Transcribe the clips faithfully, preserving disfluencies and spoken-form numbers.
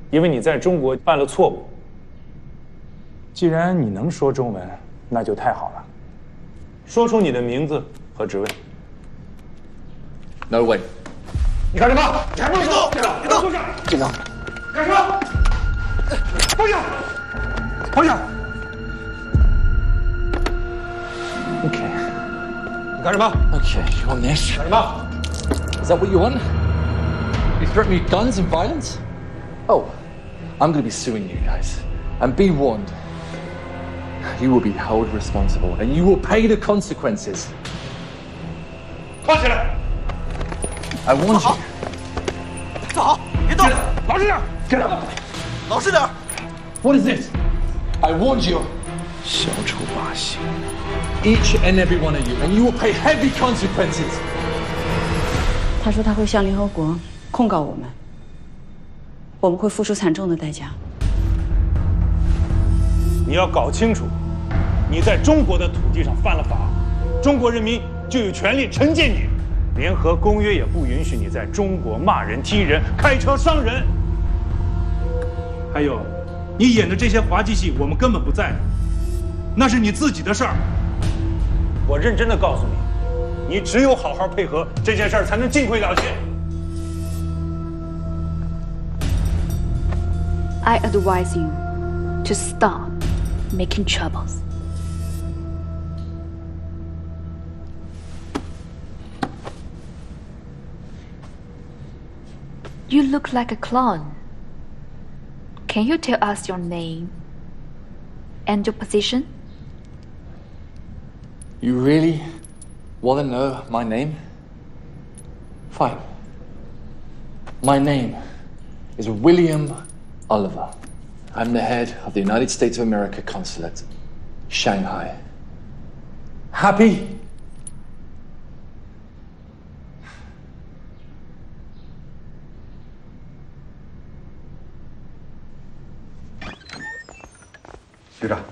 因为你在中国犯了错误。既然你能说中文，那就太好了。说出你的名字和职位。 No way！ 你干什么？ 你还不许动！别动！别动！ 坐下！ 警长， 干什么？放下！放下 ！OK。 你干什么 ？Okay, you want this? 干什么 Is that what you want? You threaten me with guns and violence? Oh, I'm going to be suing you guys. And be warned, you will be held responsible and you will pay the consequences. 放起来 I warned you. 坐好，别动！ 老实点 Get up. 老实点！ What is this? I warned you. 小丑把戏。 Each and every one of you, and you will pay heavy consequences. 他说他会向联合国控告我们，我们会付出惨重的代价。 你要搞清楚，你在中国的土地上犯了法，中国人民就有权利惩戒你。联合公约也不允许你在中国骂人、踢人、开车伤人。还有，你演的这些滑稽戏，我们根本不在乎，那是你自己的事儿。我认真的告诉你，你只有好好配合这件事儿，才能尽快了结。 I advise you to stop making troubles. You look like a clown. Can you tell us your name and your position? You really want to know my name? Fine. My name is William Oliver. I'm the head of the United States of America Consulate, Shanghai. Happy? 局长，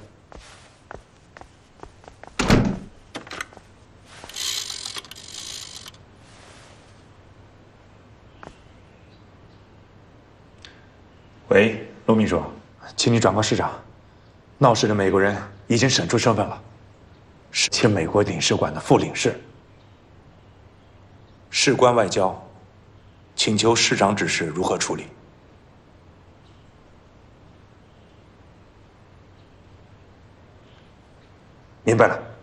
喂，陆秘书，请你转告市长，闹事的美国人已经审出身份了，是前美国领事馆的副领事，事关外交，请求市长指示如何处理。 明白了。